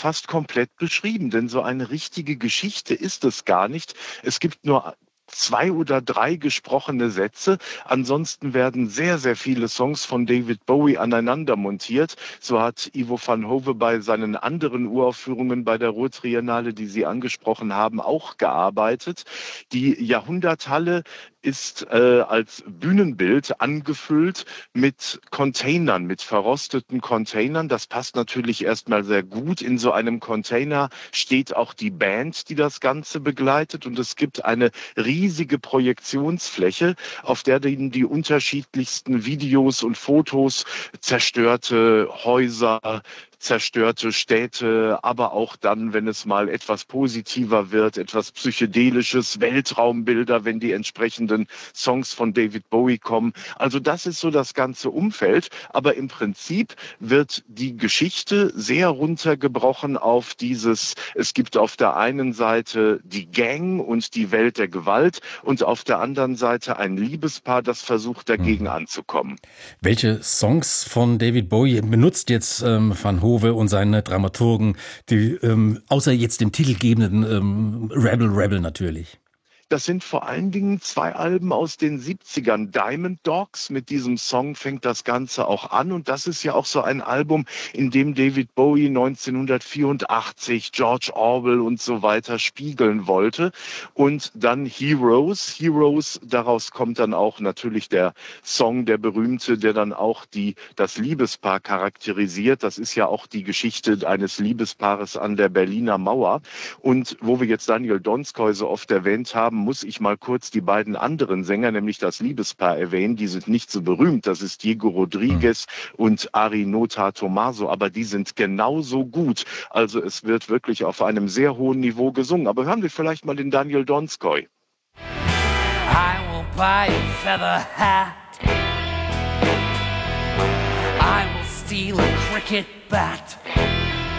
fast komplett beschrieben, denn so eine richtige Geschichte ist es gar nicht. Es gibt nur 2 oder 3 gesprochene Sätze. Ansonsten werden sehr, sehr viele Songs von David Bowie aneinander montiert. So hat Ivo van Hove bei seinen anderen Uraufführungen bei der Ruhrtriennale, die Sie angesprochen haben, auch gearbeitet. Die Jahrhunderthalle ist als Bühnenbild angefüllt mit Containern, mit verrosteten Containern. Das passt natürlich erstmal sehr gut. In so einem Container steht auch die Band, die das Ganze begleitet. Und es gibt eine riesige Projektionsfläche, auf der die unterschiedlichsten Videos und Fotos, zerstörte Häuser, zerstörte Städte, aber auch dann, wenn es mal etwas positiver wird, etwas Psychedelisches, Weltraumbilder, wenn die entsprechenden Songs von David Bowie kommen. Also das ist so das ganze Umfeld, aber im Prinzip wird die Geschichte sehr runtergebrochen auf es gibt auf der einen Seite die Gang und die Welt der Gewalt und auf der anderen Seite ein Liebespaar, das versucht dagegen anzukommen. Welche Songs von David Bowie benutzt jetzt Van Hove und seine Dramaturgen, die außer jetzt dem titelgebenden Rebel natürlich? Das sind vor allen Dingen 2 Alben aus den 70ern. Diamond Dogs, mit diesem Song fängt das Ganze auch an. Und das ist ja auch so ein Album, in dem David Bowie 1984, George Orwell und so weiter spiegeln wollte. Und dann Heroes. Heroes, daraus kommt dann auch natürlich der Song, der berühmte, der dann auch das Liebespaar charakterisiert. Das ist ja auch die Geschichte eines Liebespaares an der Berliner Mauer. Und wo wir jetzt Daniel Donskoy so oft erwähnt haben, muss ich mal kurz die beiden anderen Sänger, nämlich das Liebespaar, erwähnen. Die sind nicht so berühmt. Das ist Diego Rodriguez und Ari Nota Tomaso, aber die sind genauso gut. Also es wird wirklich auf einem sehr hohen Niveau gesungen. Aber hören wir vielleicht mal den Daniel Donskoy. I will buy a feather hat. I will steal a cricket bat.